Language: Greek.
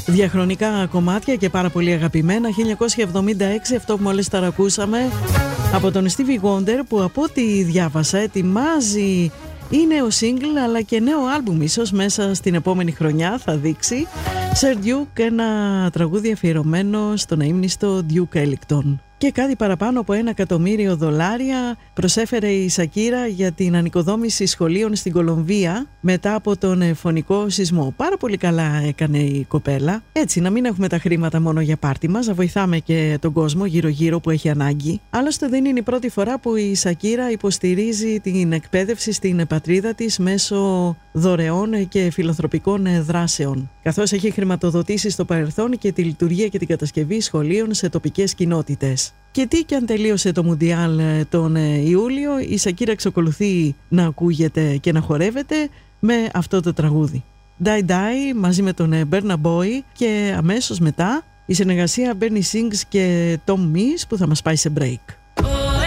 Διαχρονικά κομμάτια και πάρα πολύ αγαπημένα. 1976, αυτό που μόλις ταρακούσαμε από τον Stevie Wonder, που από ό,τι διάβασα ετοιμάζει ή νέο single αλλά και νέο άλμπουμ ίσως μέσα στην επόμενη χρονιά, θα δείξει. Sir Duke, ένα τραγούδι αφιερωμένο στον αείμνηστο Duke Ellington. Και κάτι παραπάνω από $1 εκατομμύριο προσέφερε η Σακύρα για την ανοικοδόμηση σχολείων στην Κολομβία μετά από τον φωνικό σεισμό. Πάρα πολύ καλά έκανε η κοπέλα. Έτσι, να μην έχουμε τα χρήματα μόνο για πάρτι μας, να βοηθάμε και τον κόσμο γύρω-γύρω που έχει ανάγκη. Άλλωστε, δεν είναι η πρώτη φορά που η Σακύρα υποστηρίζει την εκπαίδευση στην πατρίδα της μέσω δωρεών και φιλανθρωπικών δράσεων, καθώς έχει χρηματοδοτήσει στο παρελθόν και τη λειτουργία και την κατασκευή σχολείων σε τοπικές κοινότητες. Και τι κι αν τελείωσε το Μουντιάλ τον Ιούλιο, η Σακύρα εξακολουθεί να ακούγεται και να χορεύεται με αυτό το τραγούδι. Die Die μαζί με τον Burna Boy, και αμέσως μετά η συνεργασία Bernie Sings και Tom Misch που θα μας πάει σε break.